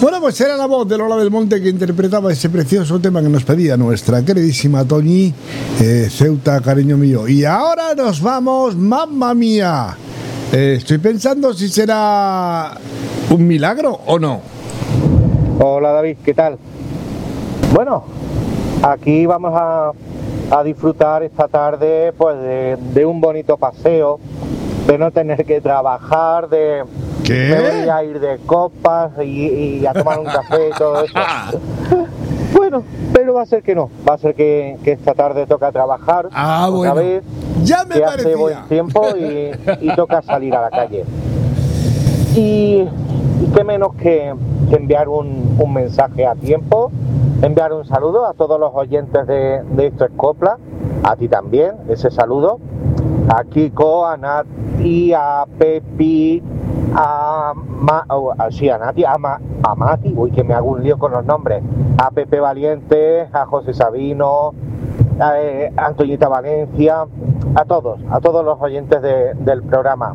Bueno, pues era la voz de Lola Belmonte que interpretaba ese precioso tema que nos pedía nuestra queridísima Toñi, Ceuta, cariño mío. Y ahora nos vamos, mamma mía. Estoy pensando si será un milagro o no. Hola David, ¿qué tal? Bueno, aquí vamos a disfrutar esta tarde pues de un bonito paseo, de no tener que trabajar, de... ¿Qué? Me voy a ir de copas y a tomar un café y todo eso. Bueno, pero va a ser que no, va a ser que esta tarde toca trabajar otra bueno. vez, Ya me que parecía. hace buen tiempo y toca salir a la calle. Y qué menos que enviar un mensaje a tiempo, enviar un saludo a todos los oyentes de Esto es Copla, a ti también, ese saludo, a Kiko, a Nati, a Pepi, a Nati, a Mati, uy, que me hago un lío con los nombres, a Pepe Valiente, a José Sabino, a Antoñita Valencia, a todos los oyentes del programa.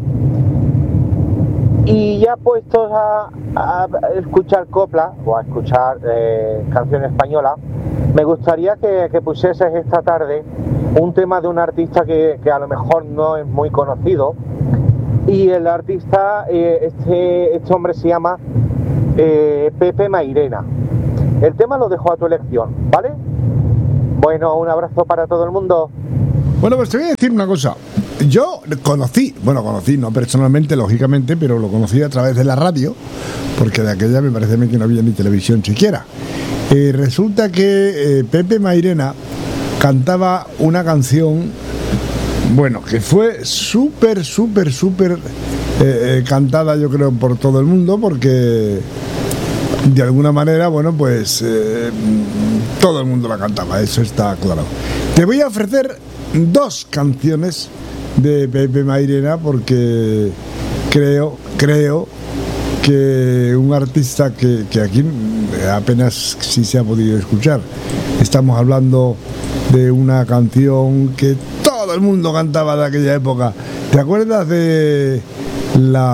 Y ya puestos a escuchar copla o a escuchar canción española, me gustaría que pusieses esta tarde un tema de un artista que a lo mejor no es muy conocido. Y el artista, este hombre se llama Pepe Mairena. El tema lo dejo a tu elección, ¿vale? Bueno, un abrazo para todo el mundo. Bueno, pues te voy a decir una cosa. Yo conocí, no personalmente, lógicamente, pero lo conocí a través de la radio, porque de aquella me parece a mí que no había ni televisión siquiera. Resulta que Pepe Mairena cantaba una canción, bueno, que fue súper cantada, yo creo, por todo el mundo, porque de alguna manera, bueno, pues todo el mundo la cantaba, eso está claro. Te voy a ofrecer dos canciones de Pepe Mairena porque creo que un artista que aquí apenas sí se ha podido escuchar. Estamos hablando de una canción que todo el mundo cantaba de aquella época. ¿Te acuerdas de la